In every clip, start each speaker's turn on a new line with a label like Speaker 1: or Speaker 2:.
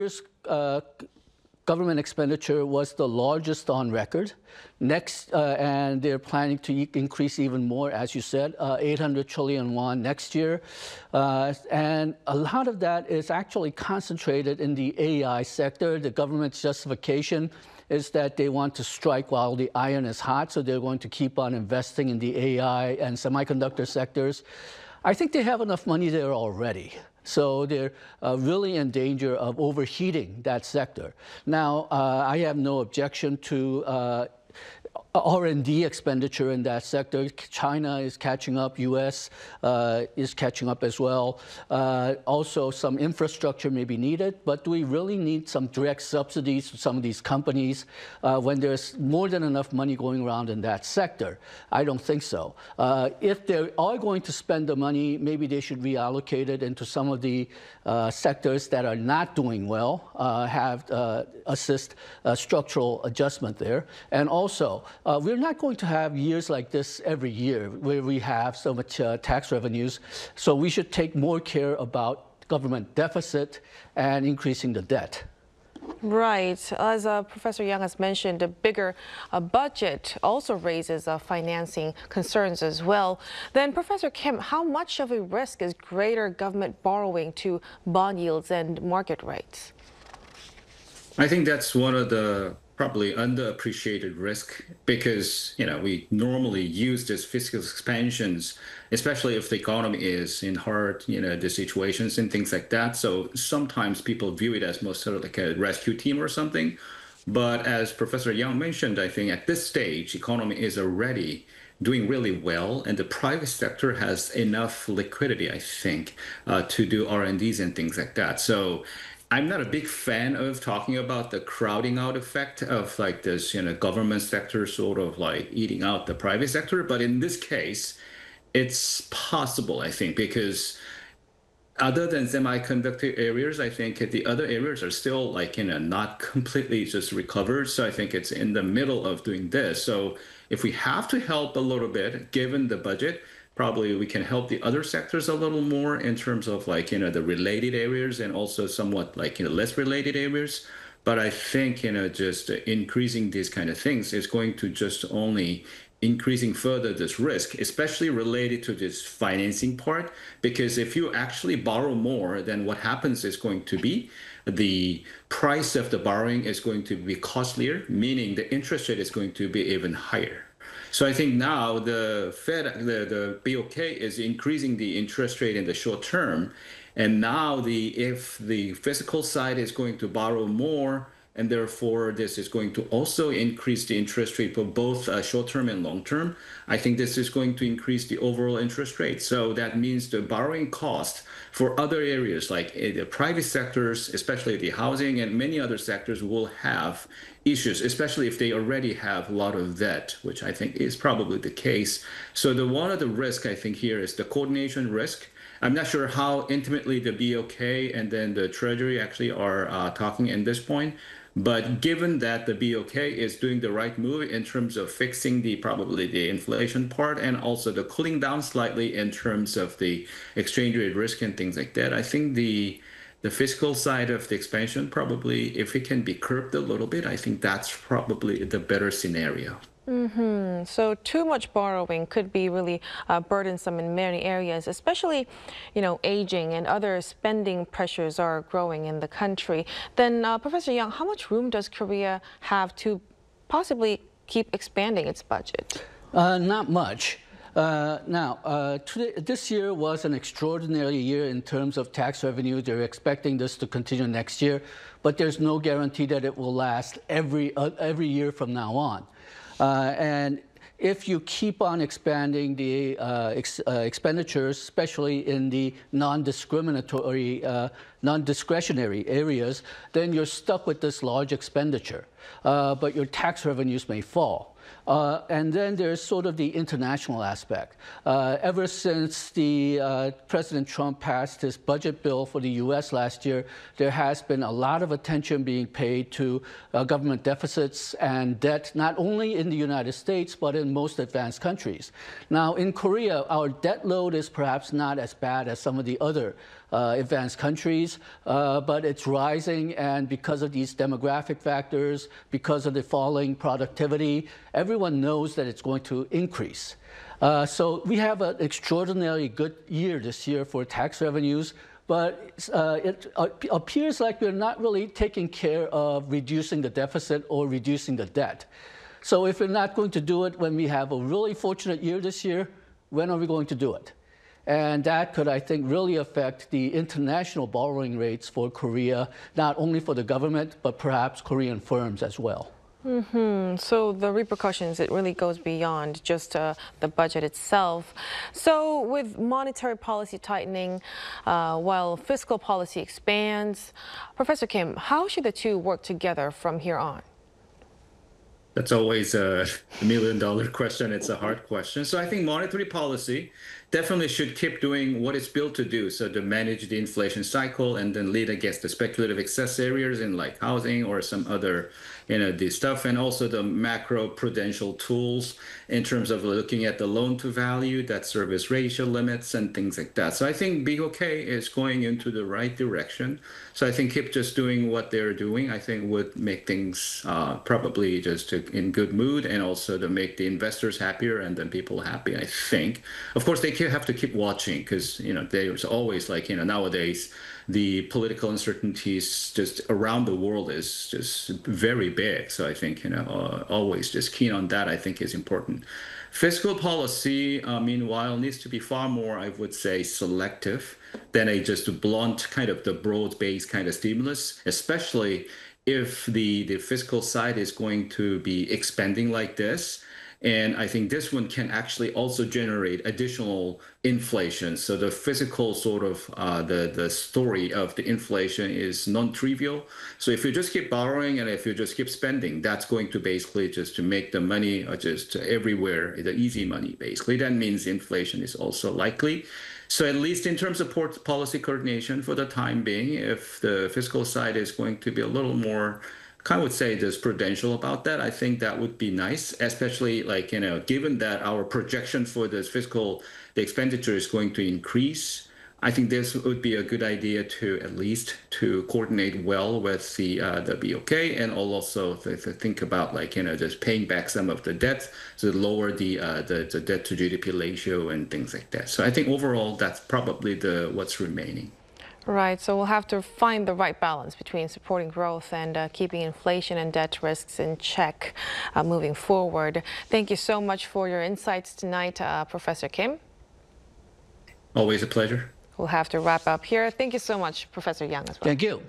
Speaker 1: year's government expenditure was the largest on record. Next, and they're planning to increase even more, as you said, 800 trillion won next year. And a lot of that is actually concentrated in the AI sector. The government's justification is that they want to strike while the iron is hot, so they're going to keep on investing in the AI and semiconductor sectors. I think they have enough money there already. So they're really in danger of overheating that sector. Now, I have no objection to R&D expenditure in that sector. China is catching up. U.S. Is catching up as well. Also, some infrastructure may be needed, but do we really need some direct subsidies to some of these companies when there's more than enough money going around in that sector? I don't think so. If they are going to spend the money, maybe they should reallocate it into some of the sectors that are not doing well, assist structural adjustment there. And also, we're not going to have years like this every year where we have so much tax revenues. So we should take more care about government deficit and increasing the debt.
Speaker 2: Right. As Professor Yang has mentioned, a bigger budget also raises financing concerns as well. Then, Professor Kim, how much of a risk is greater government borrowing to bond yields and market rates?
Speaker 3: I think that's one of the probably underappreciated risk because, we normally use these fiscal expansions, especially if the economy is in hard, the situations and things like that. So sometimes people view it as more sort of like a rescue team or something. But as Professor Yang mentioned, I think at this stage, economy is already doing really well, and the private sector has enough liquidity, I think, to do R&Ds and things like that. So I'm not a big fan of talking about the crowding out effect of like this, government sector sort of like eating out the private sector. But in this case, it's possible, I think, because other than semiconductor areas, I think the other areas are still like, not completely just recovered. So I think it's in the middle of doing this. So if we have to help a little bit, given the budget, probably we can help the other sectors a little more in terms of like, the related areas and also somewhat like, less related areas. But I think, just increasing these kind of things is going to just only increasing further this risk, especially related to this financing part, because if you actually borrow more, then what happens is going to be the price of the borrowing is going to be costlier, meaning the interest rate is going to be even higher. So I think now the Fed, the BOK is increasing the interest rate in the short term. And now if the fiscal side is going to borrow more, and therefore this is going to also increase the interest rate for both short term and long term, I think this is going to increase the overall interest rate. So that means the borrowing cost for other areas like the private sectors, especially the housing and many other sectors, will have issues, especially if they already have a lot of debt, which I think is probably the case. So one of the risk I think here is the coordination risk. I'm not sure how intimately the BOK and then the Treasury actually are talking at this point. But given that the BOK is doing the right move in terms of fixing probably the inflation part and also the cooling down slightly in terms of the exchange rate risk and things like that, I think the fiscal side of the expansion probably, if it can be curbed a little bit, I think that's probably the better scenario.
Speaker 2: So too much borrowing could be really burdensome in many areas, especially, aging and other spending pressures are growing in the country. Then, Professor Yang, how much room does Korea have to possibly keep expanding its budget?
Speaker 1: Not much. This year was an extraordinary year in terms of tax revenue. They're expecting this to continue next year, but there's no guarantee that it will last every year from now on. And if you keep on expanding the expenditures, especially in the non-discriminatory, non-discretionary areas, then you're stuck with this large expenditure, but your tax revenues may fall. And then there's sort of the international aspect. Ever since President Trump passed his budget bill for the U.S. last year, there has been a lot of attention being paid to government deficits and debt, not only in the United States, but in most advanced countries. Now, in Korea, our debt load is perhaps not as bad as some of the other advanced countries, but it's rising, and because of these demographic factors, because of the falling productivity, everyone knows that it's going to increase. So we have an extraordinarily good year this year for tax revenues, but it appears like we're not really taking care of reducing the deficit or reducing the debt. So if we're not going to do it when we have a really fortunate year this year, when are we going to do it? And that could, I think, really affect the international borrowing rates for Korea, not only for the government, but perhaps Korean firms as well.
Speaker 2: So the repercussions, it really goes beyond just the budget itself. So with monetary policy tightening, while fiscal policy expands, Professor Kim, how should the two work together from here on?
Speaker 3: That's always a million-dollar question. It's a hard question. So I think monetary policy definitely should keep doing what it's built to do. So to manage the inflation cycle and then lead against the speculative excess areas in like housing or some other, this stuff, and also the macro prudential tools in terms of looking at the loan to value, debt service ratio limits and things like that. So I think BOK is going into the right direction. So I think keep just doing what they're doing, I think would make things probably just in good mood, and also to make the investors happier and then people happy, I think. Of course, they have to keep watching because, there's always nowadays, the political uncertainties just around the world is just very big. So I think, always just keen on that, I think is important. Fiscal policy, meanwhile, needs to be far more, I would say, selective than a just blunt kind of the broad-based kind of stimulus, especially if the fiscal side is going to be expanding like this. And I think this one can actually also generate additional inflation. So the physical sort of the story of the inflation is non-trivial. So if you just keep borrowing and if you just keep spending, that's going to basically just to make the money just everywhere, the easy money, basically. That means inflation is also likely. So at least in terms of policy coordination for the time being, if the fiscal side is going to be a little more, I would say, just prudential about that, I think that would be nice, especially given that our projection for this the expenditure is going to increase. I think this would be a good idea to at least to coordinate well with the BOK, and also to think about just paying back some of the debt to lower the debt to GDP ratio and things like that. So I think overall that's probably what's remaining.
Speaker 2: Right, so we'll have to find the right balance between supporting growth and keeping inflation and debt risks in check moving forward. Thank you so much for your insights tonight, Professor Kim.
Speaker 3: Always a pleasure.
Speaker 2: We'll have to wrap up here. Thank you so much, Professor Yang, as well.
Speaker 1: Thank you.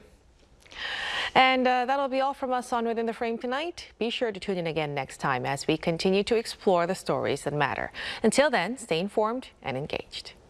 Speaker 2: And that'll be all from us on Within the Frame tonight. Be sure to tune in again next time as we continue to explore the stories that matter. Until then, stay informed and engaged.